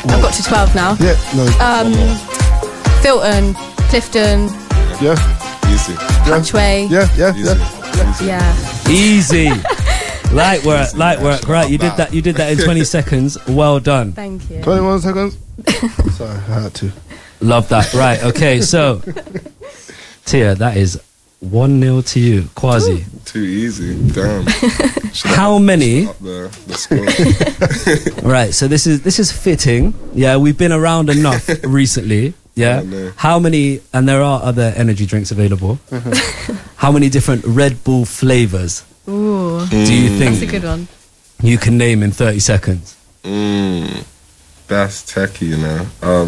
I've got to 12 now. Yeah, no. Filton, Clifton, Yeah. Easy. Hatchway. Yeah. Easy. Yeah. Easy. Light work. Right, you did that in 20 seconds. Well done. Thank you. 21 seconds. Sorry, I had to. Love that. Right, okay, so Tia, that is 1-0 to you. Quasi. Too easy. Damn. How many? Up the score. Right, so this is fitting. Yeah, we've been around enough recently. Yeah. I know. How many, and there are other energy drinks available. How many different Red Bull flavors Ooh. do you think That's a good one. you can name in 30 seconds? That's techie, you know.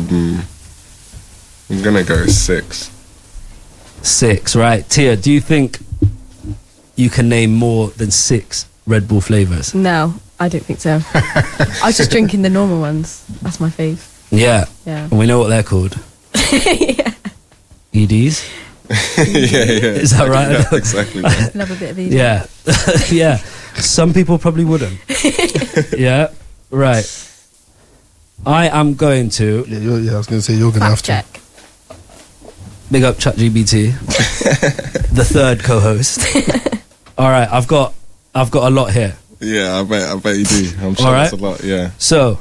I'm gonna go 6. 6, right. Tia, do you think you can name more than 6 Red Bull flavors? No, I don't think so. I was just drinking the normal ones. That's my fave. Yeah. Yeah. And we know what they're called. Yeah. EDs? Yeah. Is that right? Yeah, exactly. Right. Love a bit of these. Yeah. Yeah. Some people probably wouldn't. Yeah. Right. I am going to Yeah, I was going to say you're going to have Fact to. check. big up ChatGPT, the third co-host. All right, I've got a lot here. Yeah, I bet you do. I'm sure All right. that's a lot. Yeah. So,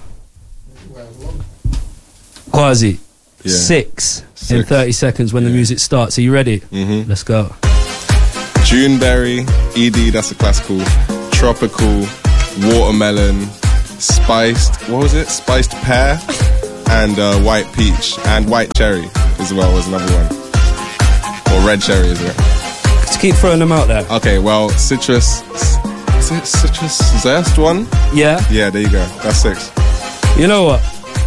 Quasi, Yeah. 6 in 6. 30 seconds when the Yeah. music starts. Are you ready? Mhm. Let's go. Juneberry, ED, that's a classical. Tropical, watermelon, spiced, what was it? Spiced pear, and white peach, and white cherry as well was another one. Or red cherry, isn't it? Just keep throwing them out there. Okay, well, citrus, is it citrus zest one? Yeah. Yeah, there you go. That's 6. You know what?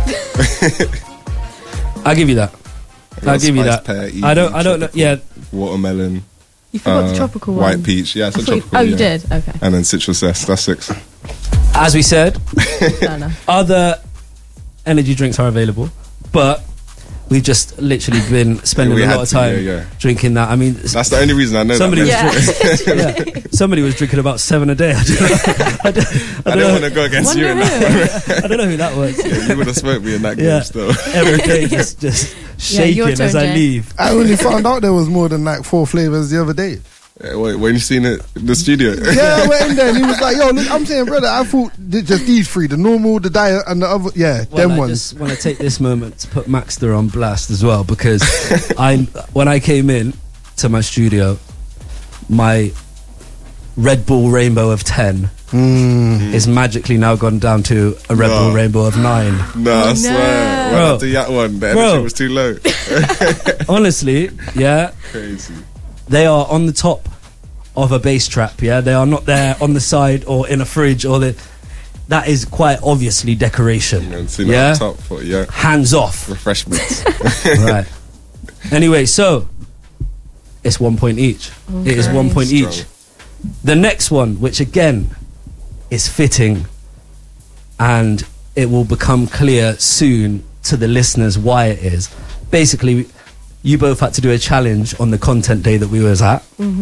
I'll give you that. I'll give you Spiced that. pear, ED, I don't know. tropical, Yeah. Watermelon, You forgot the tropical one. white peach. Yeah, it's a I thought you- tropical. Oh, you yeah. did? Okay. And then citrus zest. That's 6. As we said, Fair enough. other energy drinks are available, but we've just literally been spending We a had lot of to, time yeah. drinking that. I mean, That's the only reason I know somebody that. was yeah, somebody was drinking about 7 a day. I don't I don't want to go against you in that. I don't know who that was. Yeah, you would have smoked me in that game Yeah. still. Every day, just your shaking turn, as I Jay. leave. I only found out there was more than like 4 flavors the other day. Wait, when you seen it in the studio? Yeah, I went in there and he was like, yo, look, I'm saying, brother, I thought just these 3, the normal, the diet, and the other, yeah, Well, them I ones. just want to take this moment to put Maxter on blast as well, because when I came in to my studio, my Red Bull Rainbow of 10 is magically now gone down to a Red Bull No. Rainbow of 9. No, I swear. Bro. When I do that one, the energy Bro. was too low. Honestly, yeah, Crazy. they are on the top of a bass trap. Yeah, they are not there on the side or in a fridge or that is quite obviously decoration. And seen Yeah, that top for hands off. refreshments. Right. Anyway, so it's 1 point each. It is 1 point Strong. each. The next one, which again is fitting, and it will become clear soon to the listeners why it is. Basically, you both had to do a challenge on the content day that we was at,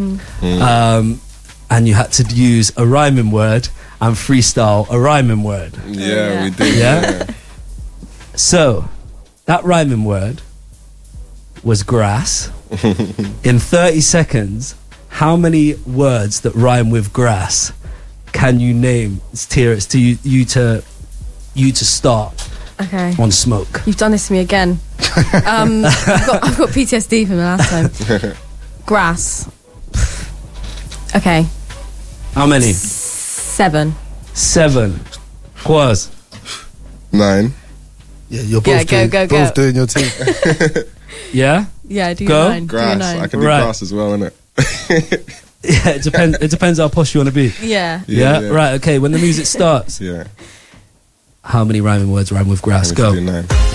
and you had to use a rhyming word and freestyle a rhyming word. Yeah, we did. Yeah? Yeah. So, that rhyming word was grass. In 30 seconds, how many words that rhyme with grass can you name? It's to you to start Okay. on smoke. You've done this to me again. I've got PTSD from the last time. Grass. Okay. How many? 7. 7. Quaz. 9. Yeah, you're Yeah, both, go. both doing your thing. Yeah? Yeah, do Go. your 9. Do your Grass. 9. I can do Right. grass as well, innit? Yeah, it depends. It depends how posh you want to be. Yeah. Yeah? Right, okay, when the music starts, Yeah. how many rhyming words rhyme with grass? I Go. need to do 9.